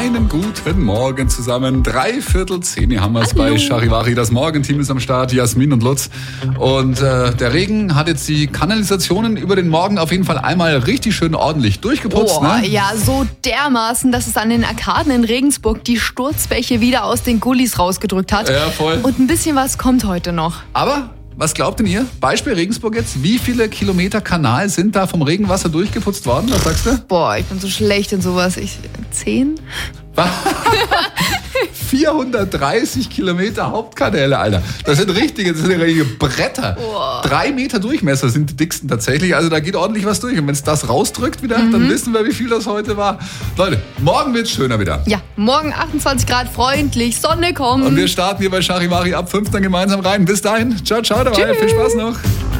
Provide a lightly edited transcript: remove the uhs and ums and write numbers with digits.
Einen guten Morgen zusammen. 9:45 haben wir es bei Charivari. Das Morgenteam ist am Start, Jasmin und Lutz. Und der Regen hat jetzt die Kanalisationen über den Morgen auf jeden Fall einmal richtig schön ordentlich durchgeputzt. Ne? Ja, so dermaßen, dass es an den Arkaden in Regensburg die Sturzbäche wieder aus den Gullis rausgedrückt hat. Ja, voll. Und ein bisschen was kommt heute noch. Aber was glaubt denn ihr? Beispiel Regensburg jetzt. Wie viele Kilometer Kanal sind da vom Regenwasser durchgeputzt worden? Was sagst du? Boah, ich bin so schlecht in sowas. 10? 430 Kilometer Hauptkanäle, Alter. Das sind richtige Bretter. 3 Meter Durchmesser sind die dicksten tatsächlich. Also da geht ordentlich was durch. Und wenn es das rausdrückt wieder, dann wissen wir, wie viel das heute war. Leute, morgen wird es schöner wieder. Ja, morgen 28 Grad, freundlich, Sonne kommt. Und wir starten hier bei Charivari ab 5 dann gemeinsam rein. Bis dahin, ciao, ciao dabei. Tschüss. Viel Spaß noch.